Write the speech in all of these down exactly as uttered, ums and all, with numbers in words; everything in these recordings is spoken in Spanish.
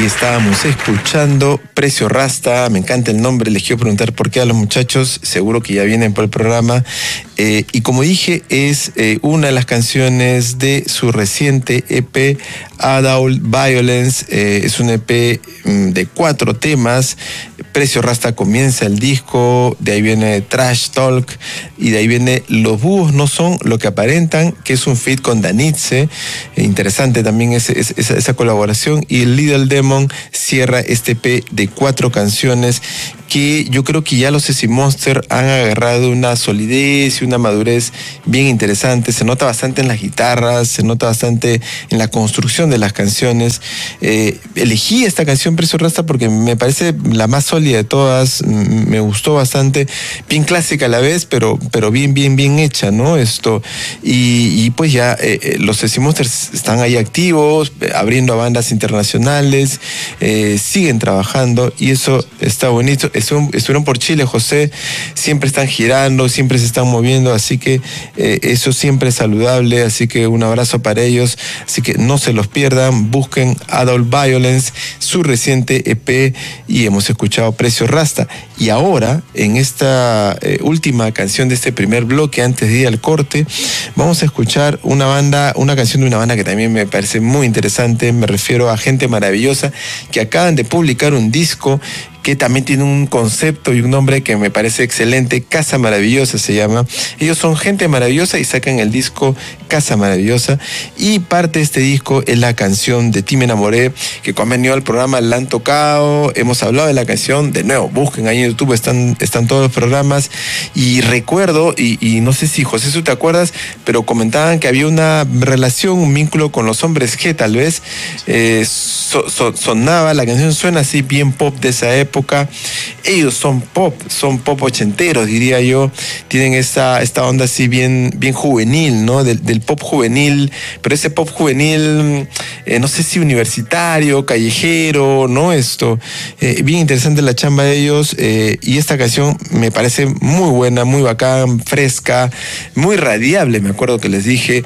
estábamos escuchando Precio Rasta. Me encanta el nombre, les quiero preguntar por qué a los muchachos, seguro que ya vienen por el programa. Eh, y como dije, es eh, una de las canciones de su reciente E P Adult Violence. Eh, es un E P mm, de cuatro temas. Precio Rasta comienza el disco, de ahí viene Trash Talk y de ahí viene Los Búhos no son lo que aparentan, que es un feat con Danitze. Eh, interesante también ese, esa, esa colaboración. Y Little Demon cierra este E P de cuatro canciones que yo creo que ya los Ceci Monster han agarrado una solidez y una madurez bien interesante. Se nota bastante en las guitarras, se nota bastante en la construcción de las canciones. Eh, elegí esta canción Precio Rasta porque me parece la más sólida de todas, me gustó bastante, bien clásica a la vez, pero, pero bien, bien, bien hecha, ¿no? Esto, y, y pues ya eh, los Ceci Monsters están ahí activos, abriendo a bandas internacionales, eh, siguen trabajando y eso está bonito. Estuvieron por Chile, José, siempre están girando, siempre se están moviendo, así que eh, eso siempre es saludable, así que un abrazo para ellos, así que no se los pierdan, busquen Adult Violence, su reciente E P, y hemos escuchado Precio Rasta. Y ahora, en esta eh, última canción de este primer bloque, antes de ir al corte, vamos a escuchar una banda, una canción de una banda que también me parece muy interesante, me refiero a Gente Maravillosa, que acaban de publicar un disco que también tiene un concepto y un nombre que me parece excelente, Casa Maravillosa se llama. Ellos son Gente Maravillosa y sacan el disco Casa Maravillosa, y parte de este disco es la canción de Ti Me Enamoré, que cuando han venido al programa la han tocado, hemos hablado de la canción, de nuevo, busquen ahí en YouTube, están, están todos los programas, y recuerdo, y, y no sé si José, tú te acuerdas, pero comentaban que había una relación, un vínculo con los Hombres G, tal vez, eh, so, so, sonaba, la canción suena así bien pop de esa época. Ellos son pop, son pop ochenteros, diría yo, tienen esta, esta onda así bien, bien juvenil, ¿no? Del, del pop juvenil, pero ese pop juvenil, eh, no sé si universitario, callejero, ¿no? Esto, eh, bien interesante la chamba de ellos, eh, y esta canción me parece muy buena, muy bacán, fresca, muy radiable. Me acuerdo que les dije,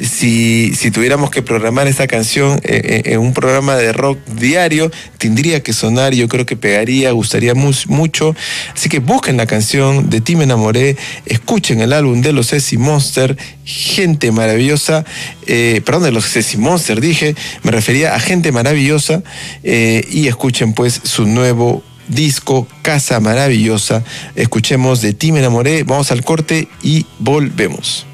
si, si tuviéramos que programar esta canción eh, en un programa de rock diario, tendría que sonar, yo creo que pegaría, gustaría mucho, así que busquen la canción de Ti Me Enamoré, escuchen el álbum de los Ceci Monster, Gente Maravillosa, eh, perdón, de los Ceci Monster dije, me refería a Gente Maravillosa, eh, y escuchen pues su nuevo disco Casa Maravillosa. Escuchemos de Ti Me Enamoré, vamos al corte y volvemos.